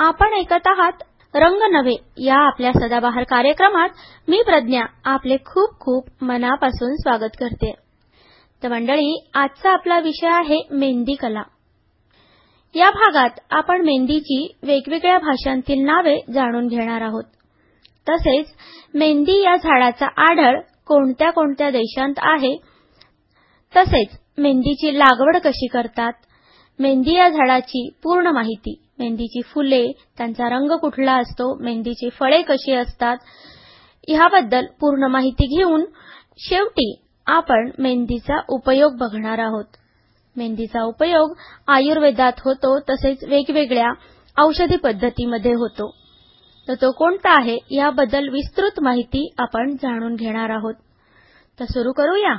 आपण ऐकत आहात रंग नव्हे या आपल्या सदाबहार कार्यक्रमात. मी प्रज्ञा आपले खूप खूप मनापासून स्वागत करते. तर मंडळी, आजचा आपला विषय आहे मेहंदी कला. या भागात आपण मेहंदीची वेगवेगळ्या भाषांतील नावे जाणून घेणार आहोत. तसेच मेहंदी या झाडाचा आढळ कोणत्या कोणत्या देशांत आहे, तसेच मेहंदीची लागवड कशी करतात, मेहंदी या झाडाची पूर्ण माहिती, मेहंदीची फुले, त्यांचा रंग कुठला असतो, मेहंदीची फळे कशी असतात, याबद्दल पूर्ण माहिती घेऊन शेवटी आपण मेहंदीचा उपयोग बघणार आहोत. मेहंदीचा उपयोग आयुर्वेदात होतो, तसेच वेगवेगळ्या औषधी पद्धतीमध्ये होतो. तर तो कोणता आहे याबद्दल विस्तृत माहिती आपण जाणून घेणार आहोत. तर सुरू करूया.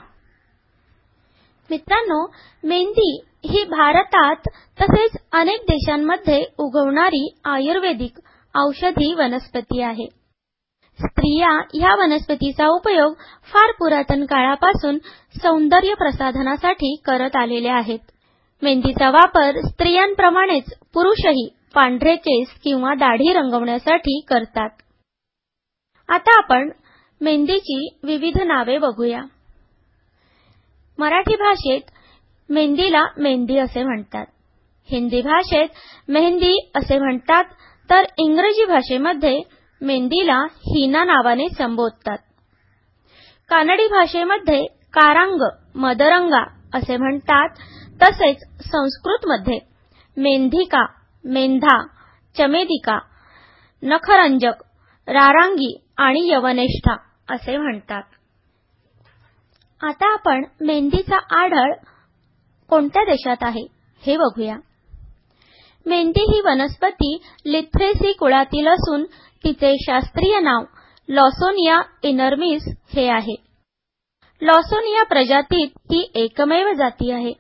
मित्रांनो, मेहंदी ही भारतात तसेच अनेक देशांमध्ये उगवणारी आयुर्वेदिक औषधी वनस्पती आहे. स्त्रिया ह्या वनस्पतीचा उपयोग फार पुरातन काळापासून सौंदर्य प्रसाधनासाठी करत आलेले आहेत. मेहंदीचा वापर स्त्रियांप्रमाणेच पुरुषही पांढरे केस किंवा दाढी रंगवण्यासाठी करतात. आता आपण मेहंदीची विविध नावे बघूया. मराठी भाषेत मेहंदीला मेहंदी असे म्हणतात, हिंदी भाषेत मेहंदी असे म्हणतात, तर इंग्रजी भाषेमध्ये मेहंदीला हिना नावाने संबोधतात. कानडी भाषेमध्ये कारांग, मदरंगा असे म्हणतात. तसेच संस्कृतमध्ये मेंधिका, मेंधा, चमेदिका, नखरंजक, रारांगी आणि यवनेष्ठा असे म्हणतात. आता आपण मेहंदीचा आढळ कोणत्या देशात आहे हे बघूया. मेहंदी ही वनस्पती लिथ्रेसी कुळातील असून तिचे शास्त्रीय नाव लॉसोनिया इनर्मिस हे आहे. लॉसोनिया प्रजातीत ही एकमेव जाती आहे.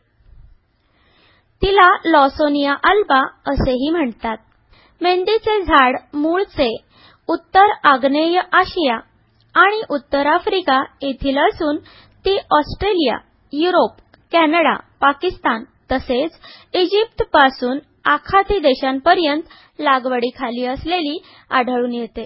तिला लॉसोनिया अल्बा असेही म्हणतात. मेहंदीचे झाड मूळचे उत्तर आग्नेय आशिया आणि उत्तर आफ्रिका येथील असून ती ऑस्ट्रेलिया, युरोप, कॅनडा, पाकिस्तान तसेच इजिप्त पासून आखाती देशांपर्यंत लागवडीखाली असलेली आढळून येते.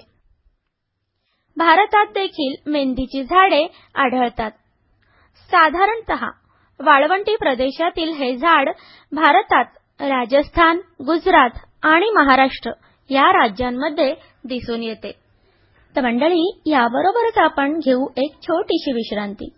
भारतात देखील मेहंदीची झाडे आढळतात. साधारणतः वाळवंटी प्रदेशातील हे झाड भारतात राजस्थान, गुजरात आणि महाराष्ट्र या राज्यांमध्ये दिसून येते. तर मंडळी, याबरोबरच आपण घेऊ एक छोटीशी विश्रांती.